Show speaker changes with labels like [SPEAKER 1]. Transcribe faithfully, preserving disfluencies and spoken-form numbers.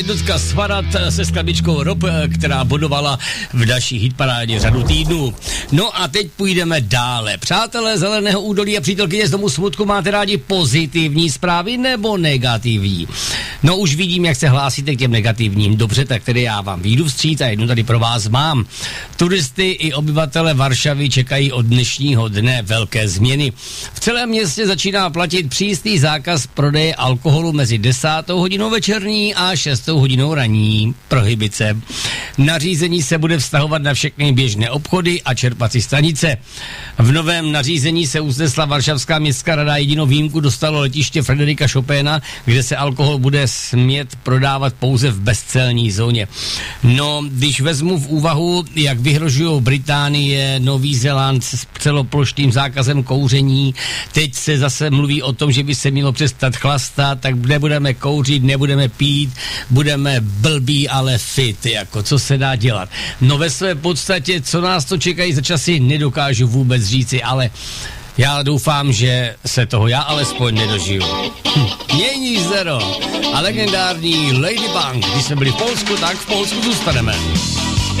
[SPEAKER 1] Jednotka Svarat se skladbičkou Rob, která bodovala v naší hitparádě řadu týdnů. No a teď půjdeme dále. Přátelé Zeleného údolí a přítelkyně z Domu smutku, máte rádi pozitivní zprávy nebo negativní? No už vidím, jak se hlásíte k těm negativním. Dobře, tak tedy já vám vyjdu vstříc a jednu tady pro vás mám. Turisty i obyvatele Varšavy čekají od dnešního dne velké změny. V celém městě začíná platit přísný zákaz prodeje alkoholu mezi desátou hodinou večerní a šestou hodinou ranní. Prohibice. Nařízení se bude vztahovat na všechny běžné obchody a čerpací stanice. V novém nařízení se usnesla Varšavská městská rada, jedinou výjimku dostalo letiště Frederika Chopina, kde se alkohol bude smět prodávat pouze v bezcelní zóně. No, když vezmu v úvahu, jak vyhrožují Británie, Nový Zéland s celoplošným zákazem kouření, teď se zase mluví o tom, že by se mělo přestat chlastat, tak nebudeme kouřit, nebudeme pít, budeme blbí, ale fit, jako co se dá dělat. No ve své podstatě, co nás to čekají za časy, nedokážu vůbec říci, ale já doufám, že se toho já alespoň nedožiju. Hm. Mění zero a legendární Ladybug, když jsme byli v Polsku, tak v Polsku zůstaneme.